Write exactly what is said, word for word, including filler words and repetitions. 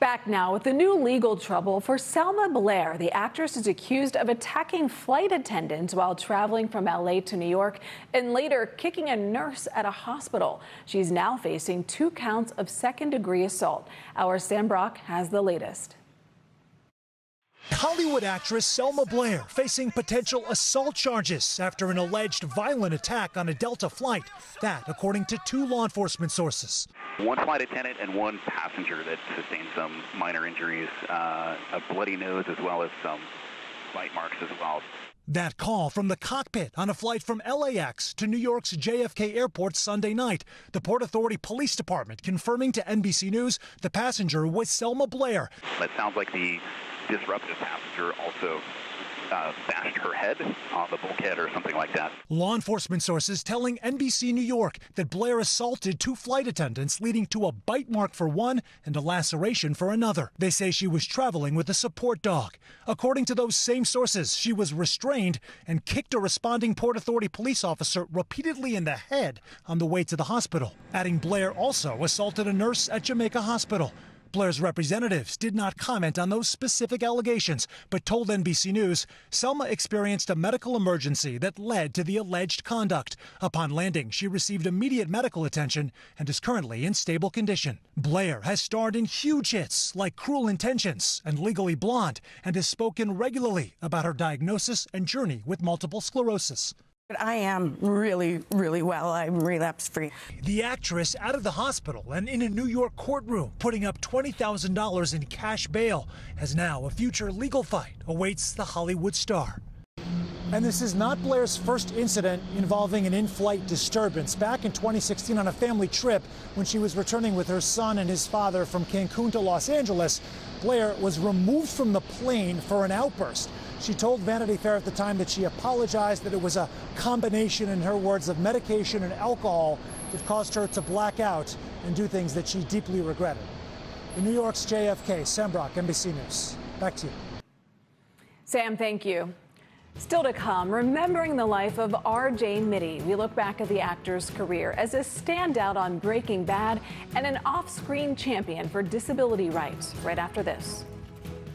Back now with the new legal trouble for Selma Blair. The actress is accused of attacking flight attendants while traveling from L A to New York and later kicking a nurse at a hospital. She's now facing two counts of second-degree assault. Our Sam Brock has the latest. Hollywood actress Selma Blair facing potential assault charges after an alleged violent attack on a Delta flight. That, according to two law enforcement sources. One flight attendant and one passenger that sustained some minor injuries, uh, a bloody nose as well as some bite marks as well. That call from the cockpit on a flight from L A X to New York's J F K Airport Sunday night. The Port Authority Police Department confirming to N B C News the passenger was Selma Blair. That sounds like the disruptive passenger also uh, bashed her head on the bulkhead or something like that. Law enforcement sources telling N B C New York that Blair assaulted two flight attendants, leading to a bite mark for one and a laceration for another. They say she was traveling with a support dog. According to those same sources, she was restrained and kicked a responding Port Authority police officer repeatedly in the head on the way to the hospital. Adding Blair also assaulted a nurse at Jamaica Hospital. Blair's representatives did not comment on those specific allegations, but told N B C News Selma experienced a medical emergency that led to the alleged conduct. Upon landing, she received immediate medical attention and is currently in stable condition. Blair has starred in huge hits like Cruel Intentions and Legally Blonde and has spoken regularly about her diagnosis and journey with multiple sclerosis. I am really, really well. I'm relapse-free. The actress out of the hospital and in a New York courtroom, putting up twenty thousand dollars in cash bail, as now a future legal fight awaits the Hollywood star. And this is not Blair's first incident involving an in-flight disturbance. Back in twenty sixteen on a family trip, when she was returning with her son and his father from Cancun to Los Angeles, Blair was removed from the plane for an outburst. She told Vanity Fair at the time that she apologized, that it was a combination, in her words, of medication and alcohol that caused her to black out and do things that she deeply regretted. In New York's J F K, Sam Brock, N B C News. Back to you. Sam, thank you. Still to come, remembering the life of R J Mitte. We look back at the actor's career as a standout on Breaking Bad and an off-screen champion for disability rights right after this.